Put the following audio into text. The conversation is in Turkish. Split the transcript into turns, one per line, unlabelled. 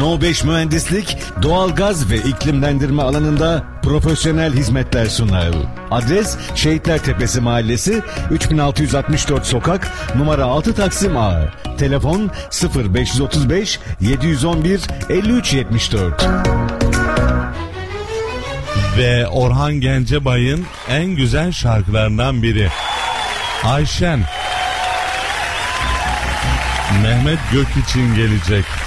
No 5 Mühendislik, doğalgaz ve iklimlendirme alanında profesyonel hizmetler sunar. Adres Şehitler Tepesi Mahallesi, 3664 Sokak, numara 6 Taksim A. Telefon 0535 711 5374.
Ve Orhan Gencebay'ın en güzel şarkılarından biri, Ayşen. Mehmet Gök için gelecek.